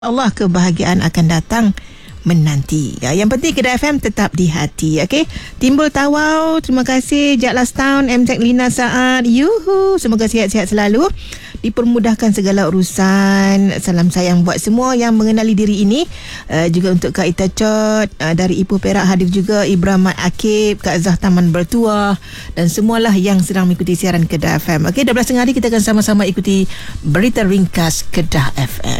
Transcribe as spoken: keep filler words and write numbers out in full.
Allah, kebahagiaan akan datang menanti. Ya, yang penting Kedah F M tetap di hati. Okey. Timbul Tawau, terima kasih. Jack Last Town, M Tech Lina Saad. Yuhu, semoga sihat-sihat selalu. Dipermudahkan segala urusan. Salam sayang buat semua yang mengenali diri ini. Uh, juga untuk Kak Ita Chot, uh, dari Ipoh Perak hadir juga. Ibrahim Mat Akib, Kak Zah Taman Bertuah, dan semualah yang sedang mengikuti siaran Kedah F M. Okey, dua belas tengah hari kita akan sama-sama ikuti berita ringkas Kedah F M.